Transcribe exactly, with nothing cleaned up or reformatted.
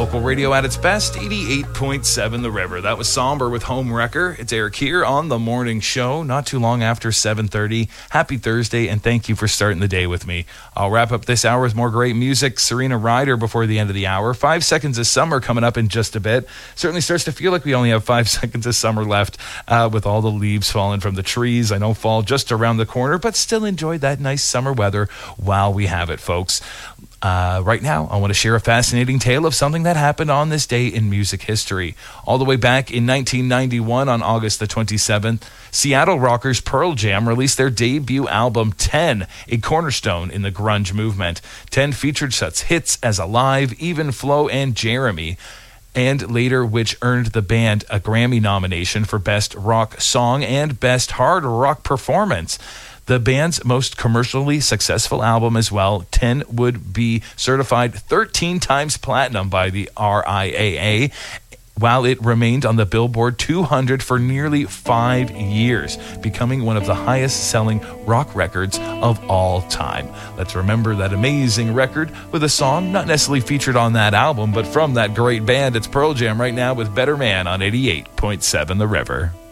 Local radio at its best, eighty-eight point seven The River. That was Somber with Home Wrecker. It's Eric here on The Morning Show, not too long after seven thirty. Happy Thursday, and thank you for starting the day with me. I'll wrap up this hour with more great music. Serena Ryder before the end of the hour. Five Seconds of Summer coming up in just a bit. Certainly starts to feel like we only have five seconds of summer left uh, with all the leaves falling from the trees. I know fall just around the corner, but still enjoy that nice summer weather while we have it, folks. Uh, right now, I want to share a fascinating tale of something that happened on this day in music history. All the way back in nineteen ninety-one, on August the twenty-seventh, Seattle rockers Pearl Jam released their debut album, ten, a cornerstone in the grunge movement. ten featured such hits as Alive, Even Flow, and Jeremy, and later which earned the band a Grammy nomination for Best Rock Song and Best Hard Rock Performance. The band's most commercially successful album as well, ten, would be certified thirteen times platinum by the R I A A, while it remained on the Billboard two hundred for nearly five years, becoming one of the highest-selling rock records of all time. Let's remember that amazing record with a song not necessarily featured on that album, but from that great band. It's Pearl Jam right now with Better Man on eighty-eight point seven The River.